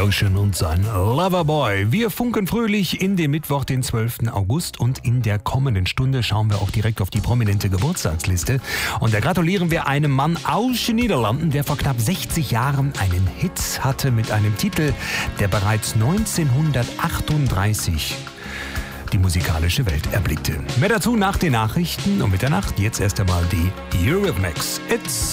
Ocean und sein Loverboy. Wir funken fröhlich in den Mittwoch, den 12. August, und in der kommenden Stunde schauen wir auch direkt auf die prominente Geburtstagsliste. Und da gratulieren wir einem Mann aus den Niederlanden, der vor knapp 60 Jahren einen Hit hatte mit einem Titel, der bereits 1938 die musikalische Welt erblickte. Mehr dazu nach den Nachrichten und Mitternacht. Jetzt erst einmal die Eurythmics. It's